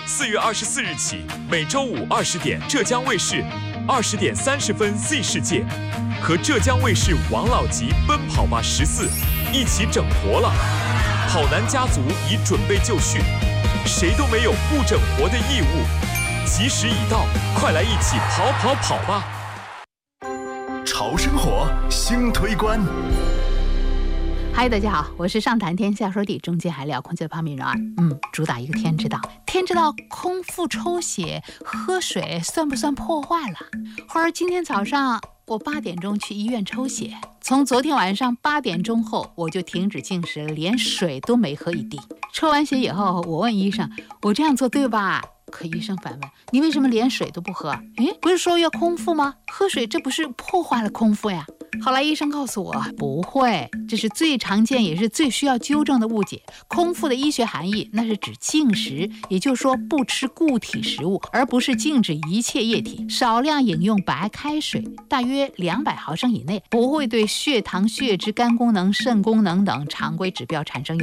4月24日起，每周五20点，浙江卫视20点30分 Z 世界和浙江卫视王老吉奔跑吧14一起整活了。跑男家族已准备就绪，谁都没有不整活的义务。吉时已到，快来一起跑吧！ 潮生活新推关。 嗨，大家好，我是上谈天下说地，中间还聊空气的潘敏儿。主打一个天知道。天知道空腹抽血喝水算不算破坏了？后儿今天早上我8点钟去医院抽血，从昨天晚上8点钟后我就停止进食，连水都没喝一滴。抽完血以后，我问医生，我这样做对吧？可医生反问，你为什么连水都不喝？不是说要空腹吗？喝水这不是破坏了空腹呀？后来医生告诉我，不会，这是最常见也是最需要纠正的误解。空腹的医学含义，那是指禁食，也就是说不吃固体食物，而不是禁止一切液体，少量饮用白开水，大约200毫升以内，不会对血糖、血脂、肝功能、肾功能等常规指标产生